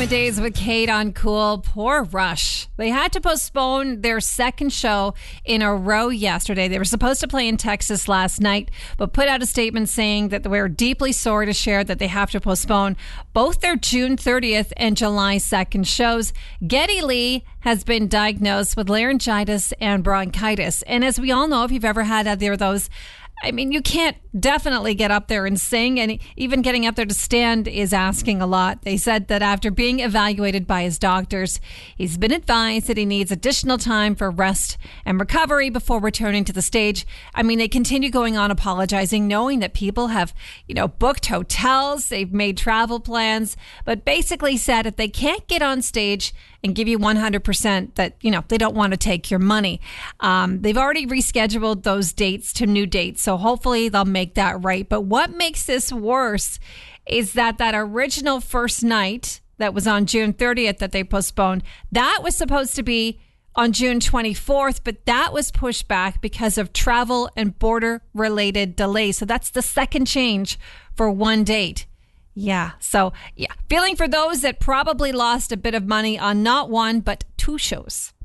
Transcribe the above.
Days with Kate on Cool. Poor Rush. They had to postpone their second show in a row yesterday. They were supposed to play in Texas last night, but put out a statement saying that they were deeply sorry to share that they have to postpone both their June 30th and July 2nd shows. Geddy Lee has been diagnosed with laryngitis and bronchitis. And as we all know, if you've ever had either of those, I mean, you can't definitely get up there and sing, and even getting up there to stand is asking a lot. They said that after being evaluated by his doctors, he's been advised that he needs additional time for rest and recovery before returning to the stage. I mean, they continue going on apologizing, knowing that people have, booked hotels, they've made travel plans, but basically said if they can't get on stage and give you 100%, that, they don't want to take your money. They've already rescheduled those dates to new dates, so hopefully they'll make that right. But what makes this worse is that original first night that was on June 30th that they postponed, that was supposed to be on June 24th, but that was pushed back because of travel and border-related delays. So that's the second change for one date. Yeah. So, feeling for those that probably lost a bit of money on not one, but two shows.